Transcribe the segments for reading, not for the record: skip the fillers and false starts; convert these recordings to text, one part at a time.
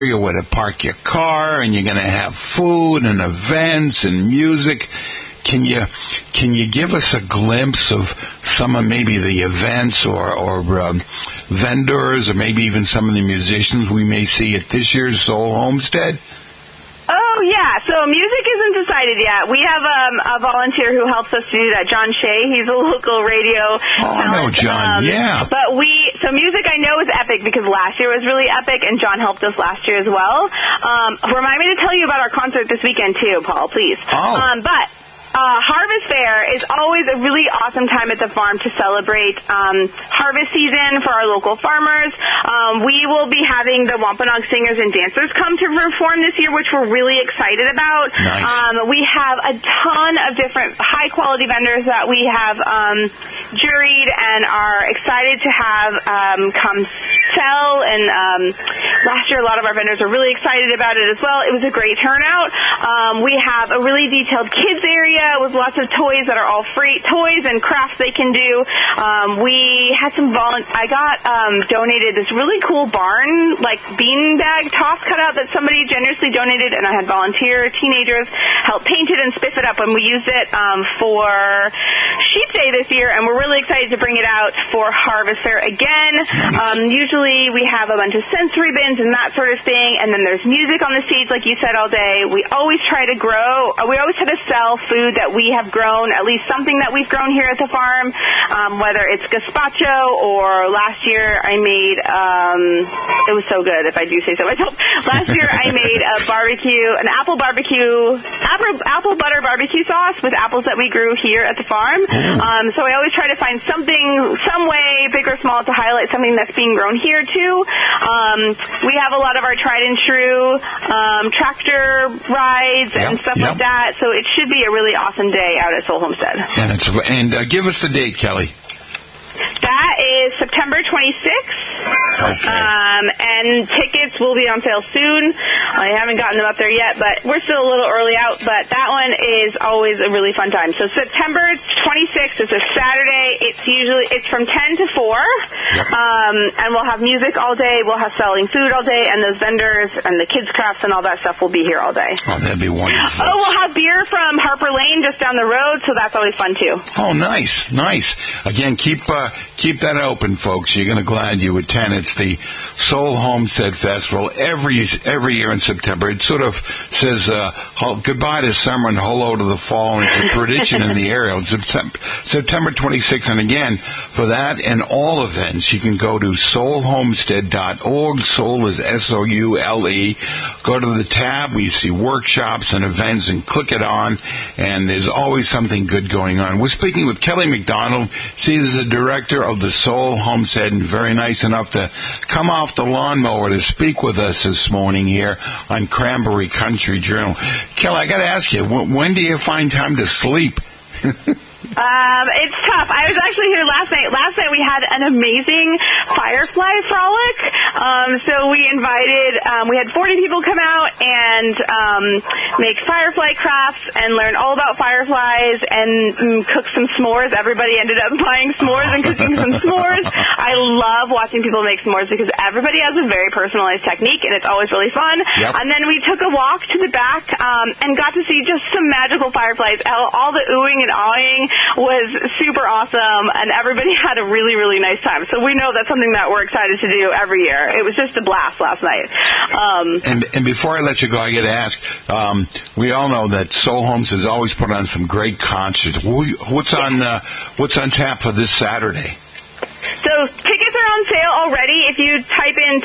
where to park your car, and you're going to have food and events and music. Can you give us a glimpse of some of maybe the events or vendors, or maybe even some of the musicians we may see at this year's Soul Homestead? Oh, yeah. So music isn't decided yet. We have a volunteer who helps us to do that, John Shea. He's a local radio talent. I know John, yeah. But so music I know is epic because last year was really epic, and John helped us last year as well. Remind me to tell you about our concert this weekend, too, Paul, please. Oh. Harvest Fair is always a really awesome time at the farm to celebrate harvest season for our local farmers. We will be having the Wampanoag singers and dancers come to perform this year, which we're really excited about. Nice. We have a ton of different high-quality vendors that we have juried and are excited to have come sell. And last year, a lot of our vendors are really excited about it as well. It was a great turnout. We have a really detailed kids area with lots of toys that are all free, toys and crafts they can do. We had some I got donated this really cool barn, like beanbag toss cutout that somebody generously donated, and I had volunteer teenagers help paint it and spiff it up, and we used it for Sheep Day this year, and we're really excited to bring it out for Harvest Fair again. Nice. Usually we have a bunch of sensory bins and that sort of thing, and then there's music on the stage, like you said, all day. We always try to we always try to sell food that we have grown, at least something that we've grown here at the farm, whether it's gazpacho or last year I made, it was so good if I do say so myself. Last year I made an apple butter barbecue sauce with apples that we grew here at the farm. So I always try to find something, some way, big or small, to highlight something that's being grown here too. We have a lot of our tried and true tractor rides and stuff like that, so it should be a really awesome day out at Soul Homestead. And give us the date, Kelly. That is September 26th. Okay. And tickets will be on sale soon. I haven't gotten them up there yet, but we're still a little early out. But that one is always a really fun time. So September 26th is a Saturday. It's from 10 to 4. Yep. And we'll have music all day. We'll have selling food all day, and those vendors and the kids' crafts and all that stuff will be here all day. Oh, that'd be wonderful. Oh, we'll have beer from Harper Lane just down the road, so that's always fun too. Oh, nice. Again, keep that open, folks. You're going to glad you attend. It's the Soul Homestead Festival every year in September. It sort of says goodbye to summer and hello to the fall, and it's a tradition in the area. It's September 26th, and again, for that and all events, you can go to soulhomestead.org. Soul is SOULE. Go to the tab. We see workshops and events, and click it on, and there's always something good going on. We're speaking with Kelly McDonald. She is the director of the Soul Homestead, and very nice enough to come off the lawnmower to speak with us this morning here on Cranberry Country Journal. Kelly, I got to ask you, when do you find time to sleep? It's tough. I was actually here last night. Last night we had an amazing firefly frolic. So we had 40 people come out and make firefly crafts and learn all about fireflies and cook some s'mores. Everybody ended up buying s'mores and cooking some s'mores. I love watching people make s'mores because everybody has a very personalized technique, and it's always really fun. Yep. And then we took a walk to the back and got to see just some magical fireflies. All the oohing and awing was super awesome, and everybody had a really, really nice time. So we know that's something that we're excited to do every year. It was just a blast last night. And before I let you go, I got to ask, we all know that Soul Homes has always put on some great concerts. What's on tap for this Saturday? So tickets are on sale already. If you type in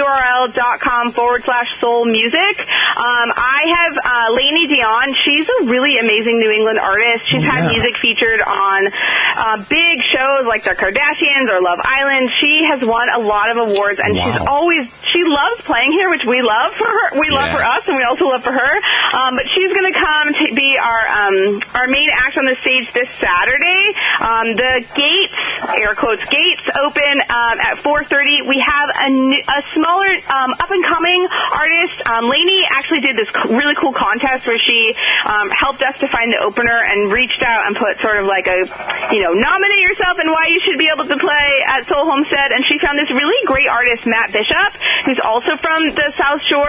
tinyurl.com/soul music. I have Lainey Dion. She's a really amazing New England artist. She's had music featured on big shows like the Kardashians or Love Island. She has won a lot of awards, and she loves playing here, which we love for her. We love for us, and we also love for her. But she's going to come to be our main act on the stage this Saturday. The gates, air quotes, gates open at 4:30. we have a smaller up-and-coming artist. Lainey actually did this really cool contest where she helped us to find the opener and reached out and put sort of like a, nominate yourself and why you should be able to play at Soul Homestead. And she found this really great artist, Matt Bishop, who's also from the South Shore.